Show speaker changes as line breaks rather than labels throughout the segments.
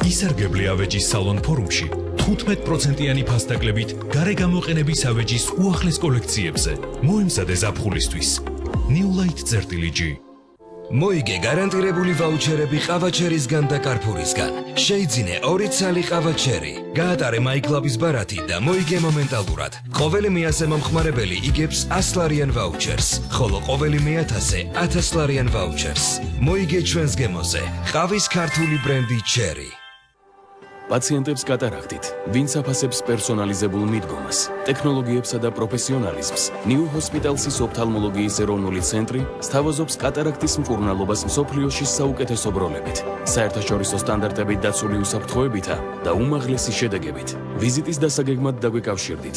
ისარგებლე ავეჯის სალონ ფორუმში 15%-იანი ფასდაკლებით გარეგამოყენების ავეჯის უახლეს კოლექციებზე. მოემზადე ზაფხულისთვის. New Light-G.
მოიგე გარანტირებული ვაუჩერები ყავაჩერისგან და კარფურისგან. შეიძინე 2 ცალი ყავაჩერი. გაატარე MyClub-ის ბარათი და მოიგე მომენტალურად. ყოველი 100-ზე მომხმარებელი იგებს 100 ლარიან ვაუჩერს, ხოლო ყოველი 1000-ზე 1000 ლარიან ვაუჩერს. მოიგე ჩვენს გემოზე. ყავის ქართული ბრენდი Cherry.
პაციენტებს კატარაქტით, ვინც აფასებს პერსონალიზებულ მიდგომას, ტექნოლოგიებსა და პროფესიონალიზმს, New Hospital-ის ოფთალმოლოგიის ეროვნული ცენტრი სთავაზობს კატარაქტის მკურნალობას მსოფლიოში საუკეთესო ბროლებით, საერთაშორისო სტანდარტებით დაცული უსაფრთხოებითა და უმაღლესი შედეგებით. ვიზიტის დასაგეგმად დაგვიკავშირდით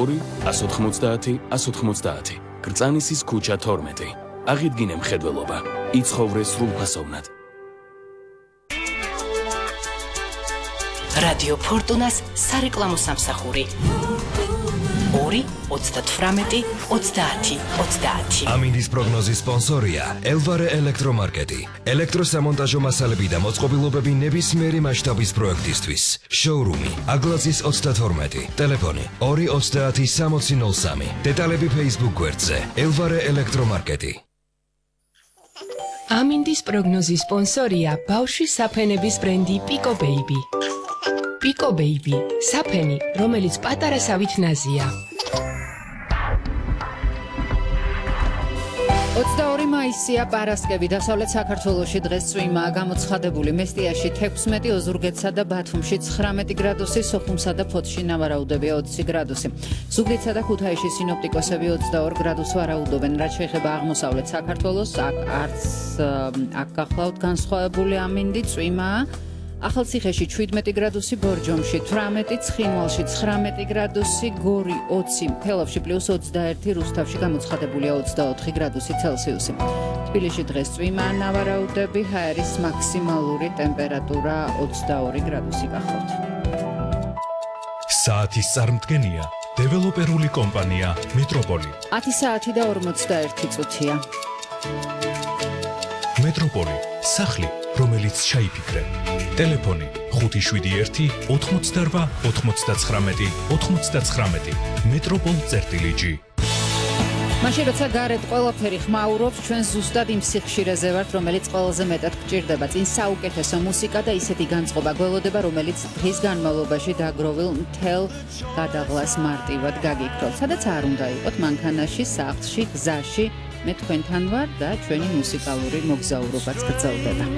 2-190-190, კრწანისის ქუჩა 12. აღიდგინე მხედველობა, იცხოვრე სრულფასოვნად.
Radio Fortunas სარეკლამო სამსახური 2-38-30-30.
ამინდის პროგნოზის სპონსორია Elvare ელექტრომარკეტი. ელექტროსამონტაჟო მასალები და მოწყობილობები ნებისმიერი მასშტაბის პროექტისთვის. შოურუმი აგლაძის 32. ტელეფონი 230-6003. დეტალები Facebook გვერდზე Elvare ელექტრომარკეტი.
ამინდის პროგნოზის სპონსორია ბავშვის საფენების ბრენდი Pico Baby. Pico Baby, საფენი, რომელიც პატარა სავით ნაზია.
22 მაისია პარასკევი დასავლეთ საქართველოში დღეს წვიმაა გამოცხადებული მესტიაში 16 ოზურგეთსა და ბათუმში 19 გრადუსი სოხუმსა და ფოთში ნავარაუდებია 20 გრადუსი ზუგდიდსა და ქუთაისში სინოპტიკოსები 22 გრადუსს ვარაუდობენ რაც შეეხება აღმოსავლეთ საქართველოს აქ გახლავთ განსხვავებული ამინდი წვიმაა ახალციხეში 17 გრადუსი ბორჯომში 18 ცხინვალში 19 გრადუსი გორი 20 თელავში +21 რუსთავში გამოცხადებულია 24 გრადუსი ცელსიუსი თბილისში დღეს წვიმაა ნავარაუდები ჰაერის მაქსიმალური ტემპერატურა 22 გრადუსი გახლავთ
საათის წარმდგენია დეველოპერული კომპანია მეტროპოლი
10 საათი და 41 წუთია
მეტროპოლი სახლი რომელიც ჩაიფიქრე ტელეფონი 571-88-99 მეტროპოლ-G
მაშინ როცა გარეთ ყველაფერი ხმაურობს ჩვენ ზუსტად იმ სიხშირეზე ვართ რომელიც ყველაზე მეტად გჭირდება წინ საუკეთესო მუსიკა და ისეთი განწყობა გველოდება რომელიც დღის განმავლობაში დაგროვილ მთელ გადაღლას მარტივად გაგიქროთ სადაც არ უნდა იყოთ მანქანაში სახლში გზაში მე თქვენთან ვარ და ჩვენი მუსიკალური მოგზაურობაც გრძელდება